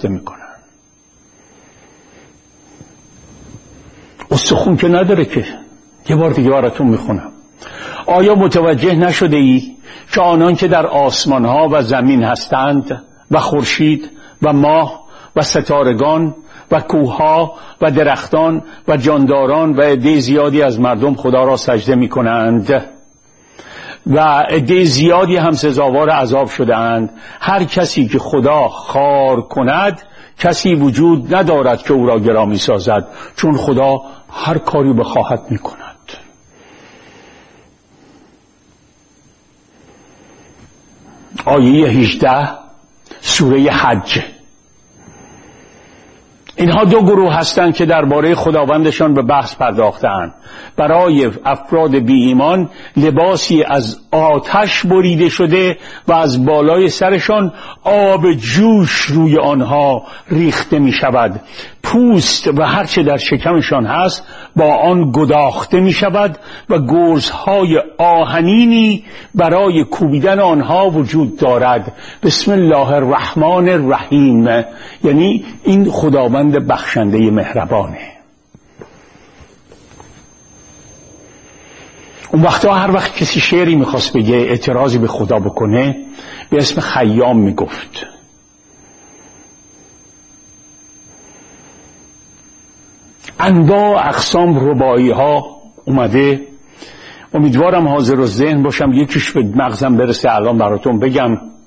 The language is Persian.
سجده میکنن. استخون که نداره که. یه بار دیگه براتون میخونم. آیا متوجه نشده ای که آنان که در آسمان ها و زمین هستند و خورشید و ماه و ستارگان و کوهها و درختان و جانداران و عده زیادی از مردم خدا را سجده می کنند و عده زیادی هم سزاوار عذاب شده‌اند؟ هر کسی که خدا خوار کند کسی وجود ندارد که او را گرامی سازد، چون خدا هر کاری بخواهد می کند. آیه 18 سوره حج. اینها دو گروه هستند که درباره خداوندشان به بحث پرداختند. برای افراد بی ایمان لباسی از آتش بریده شده و از بالای سرشان آب جوش روی آنها ریخته می شود. پوست و هرچه در شکمشان هست با آن گداخته می شود و گرزهای آهنینی برای کوبیدن آنها وجود دارد. بسم الله الرحمن الرحیم، یعنی این خداوند بخشنده مهربانه. اون وقتا هر وقت کسی شعری میخواست بگه، اعتراضی به خدا بکنه، به اسم خیام میگفت. انواع اقسام رباعی ها اومده. امیدوارم حاضر و ذهن باشم، یکیش به مغزم برسه الان براتون بگم.